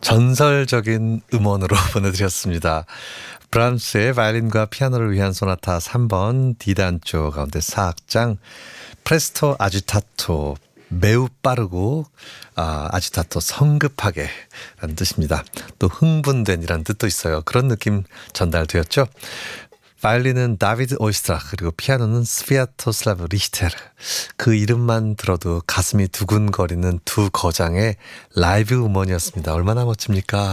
전설적인 음원으로 보내드렸습니다. 브람스의 바이올린과 피아노를 위한 소나타 3번 D단조 가운데 4악장 프레스토 아지타토, 매우 빠르고 아지타토 성급하게 라는 뜻입니다. 또 흥분된 이라는 뜻도 있어요. 그런 느낌 전달되었죠. 바이올린은 다비드 오이스트라, 그리고 피아노는 스비아토슬라브 리히테르. 그 이름만 들어도 가슴이 두근거리는 두 거장의 라이브 음원이었습니다. 얼마나 멋집니까?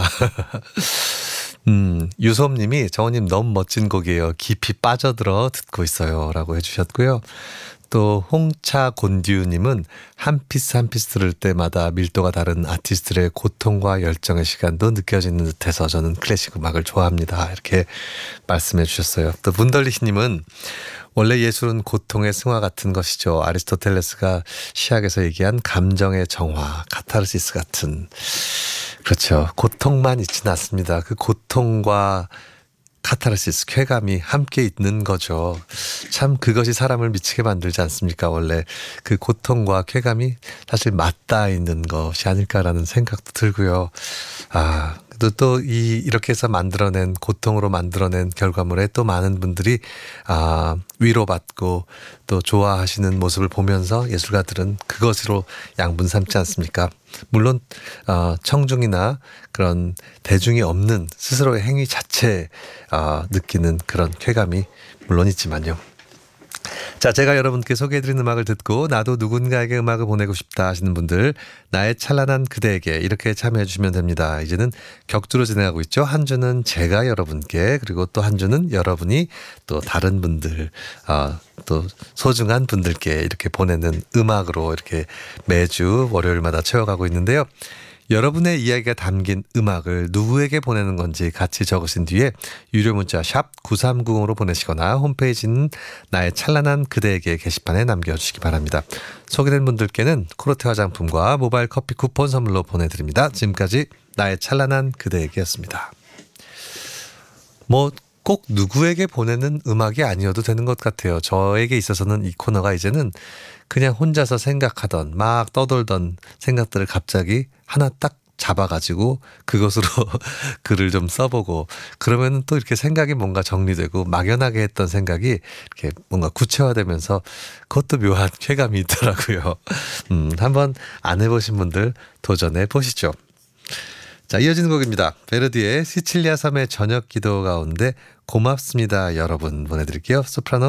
유솜님이 정원님 너무 멋진 곡이에요. 깊이 빠져들어 듣고 있어요 라고 해주셨고요. 또 홍차곤듀님은 한 피스 한 피스 들을 때마다 밀도가 다른 아티스트들의 고통과 열정의 시간도 느껴지는 듯해서 저는 클래식 음악을 좋아합니다. 이렇게 말씀해 주셨어요. 또 문덜리시님은 원래 예술은 고통의 승화 같은 것이죠. 아리스토텔레스가 시학에서 얘기한 감정의 정화, 카타르시스 같은. 그렇죠. 고통만 있지는 않습니다. 그 고통과 카타르시스, 쾌감이 함께 있는 거죠. 참 그것이 사람을 미치게 만들지 않습니까? 원래 그 고통과 쾌감이 사실 맞닿아 있는 것이 아닐까라는 생각도 들고요. 또 이렇게 해서 만들어낸, 고통으로 만들어낸 결과물에 또 많은 분들이 위로받고 또 좋아하시는 모습을 보면서 예술가들은 그것으로 양분 삼지 않습니까? 물론 청중이나 그런 대중이 없는 스스로의 행위 자체에 느끼는 그런 쾌감이 물론 있지만요. 자, 제가 여러분께 소개해드린 음악을 듣고 나도 누군가에게 음악을 보내고 싶다 하시는 분들, 나의 찬란한 그대에게 이렇게 참여해 주시면 됩니다. 이제는 격주로 진행하고 있죠. 한 주는 제가 여러분께, 그리고 또 한 주는 여러분이 또 다른 분들, 또 소중한 분들께 이렇게 보내는 음악으로 이렇게 매주 월요일마다 채워가고 있는데요. 여러분의 이야기가 담긴 음악을 누구에게 보내는 건지 같이 적으신 뒤에 유료 문자 샵 9390으로 보내시거나 홈페이지는 나의 찬란한 그대에게 게시판에 남겨주시기 바랍니다. 소개된 분들께는 코르테 화장품과 모바일 커피 쿠폰 선물로 보내드립니다. 지금까지 나의 찬란한 그대에게였습니다. 꼭 누구에게 보내는 음악이 아니어도 되는 것 같아요. 저에게 있어서는 이 코너가 이제는 그냥 혼자서 생각하던, 막 떠돌던 생각들을 갑자기 하나 딱 잡아가지고 그것으로 글을 좀 써보고, 그러면 또 이렇게 생각이 뭔가 정리되고 막연하게 했던 생각이 이렇게 뭔가 구체화되면서 그것도 묘한 쾌감이 있더라고요. 한번 안 해보신 분들 도전해 보시죠. 자, 이어지는 곡입니다. 베르디의 시칠리아 섬의 저녁 기도 가운데 고맙습니다 여러분 보내드릴게요. 소프라노